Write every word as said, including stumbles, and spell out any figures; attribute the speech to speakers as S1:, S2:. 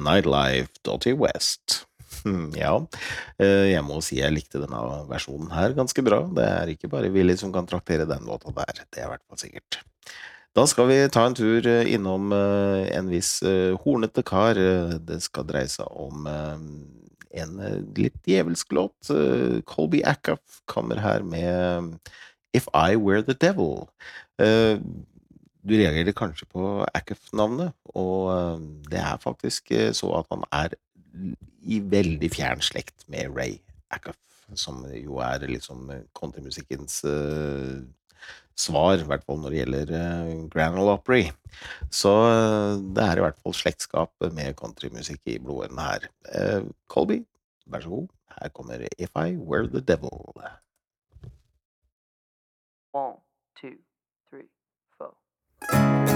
S1: Nightlife, Dottie West. Hm, ja, eh, jeg må si jeg likte denne versjonen her ganske bra. Det er ikke bare Willy som kan traktere den låta der, det er i hvert fall sikkert. Da skal vi ta en tur eh, innom eh, en viss eh, hornete kar. Eh, Det skal dreie seg om eh, en eh, litt djevelsk låt. Eh, Colby Ackuff kommer her med If I Were the Devil. Eh, Du reagerer kanskje på Ackuff-navnet, og eh, det er faktisk eh, så at han er i veldig fjern slekt med Ray Ackuff, som jo er liksom eh, countrymusikkens eh, svar, i hvert fall når det gjelder eh, Grand Ole Opry. Så eh, det er i hvert fall slektskap med countrymusikk i blodet her. Eh, Colby, vær så god. Her kommer If I Were the Devil.
S2: One, two, three, four.